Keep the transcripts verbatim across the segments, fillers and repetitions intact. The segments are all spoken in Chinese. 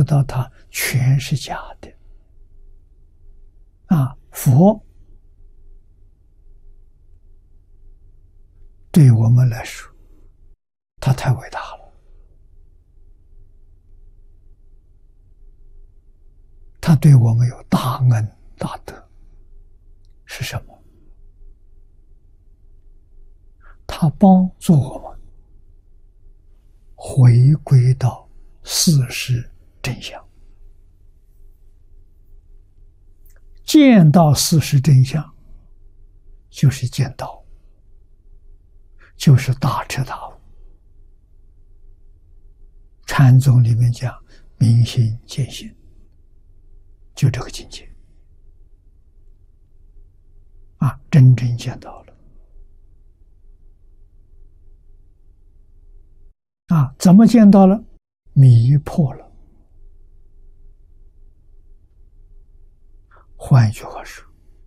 到它全是假的。啊，佛对我们来说，他太伟大了，他对我们有大恩大德。是什么？他帮助我们回归到事实真相，见到事实真相，就是见到，就是大彻大悟。禅宗里面讲明心见性，就这个境界啊，真正见到了啊，怎么见到了？迷破了。换一句话说，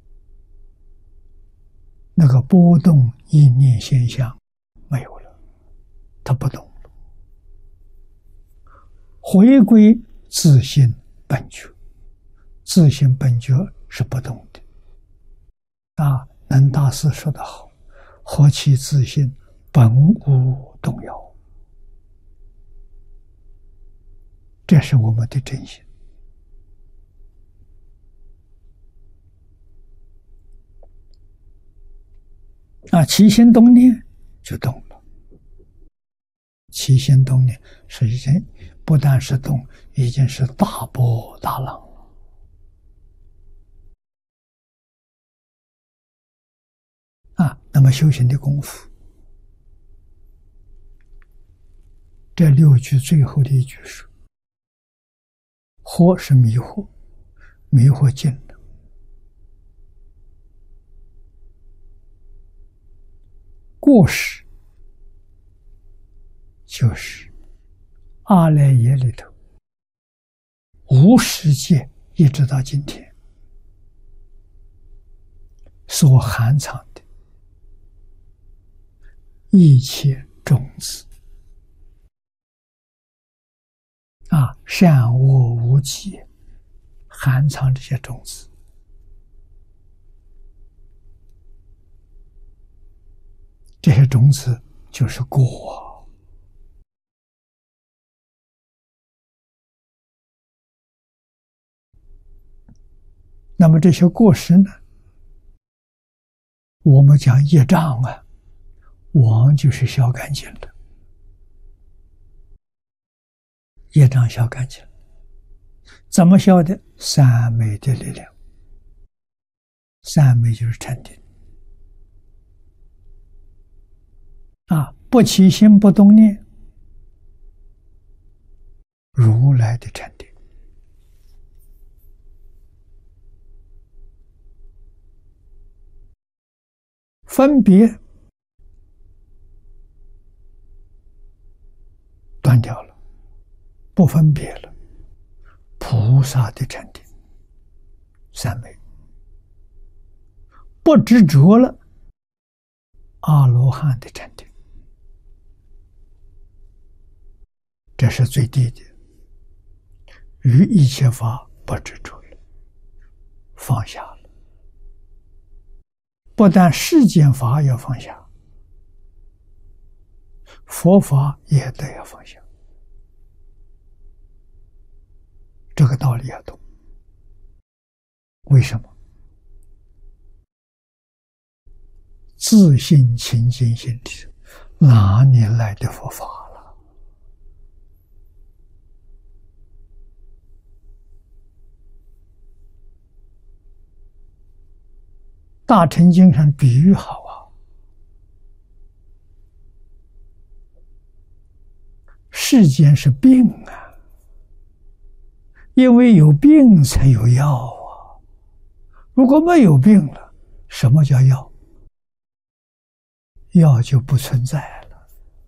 那个波动意念现象没有了，它不动了，回归自性本觉。自性本觉是不动的啊。能大师说得好，何其自性本无动摇，这是我们的真心啊。起心动念就动了，起心动念实际上不但是动，已经是大波大浪了啊。那么修行的功夫，这六句最后的一句是惑是迷惑，迷惑尽了，过失就是阿赖耶里头无始界一直到今天所含藏的一切种子啊，善恶无极，含藏这些种子，这些种子就是果。那么这些过失呢，我们讲业障啊，往就是消干净了，业障消干净了，怎么消的？三昧的力量。三昧就是禅定啊，不起心不动念，如来的禅定。分别断掉了，不分别了，菩萨的禅定，三昧。不执着了，阿罗汉的禅定，这是最低的。于一切法不执着了，放下了。不但世间法要放下，佛法也得要放下，这个道理要懂。为什么？自信清净心里哪里来的佛法了？大乘经上比喻好啊，世间是病啊，因为有病才有药啊。如果没有病了，什么叫药？药就不存在了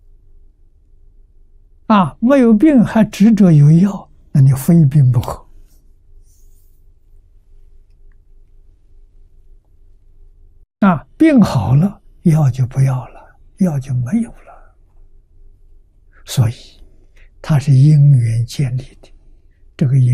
啊！没有病还执着有药，那你非病不可啊！病好了，药就不要了，药就没有了。所以它是因缘建立的， 这个因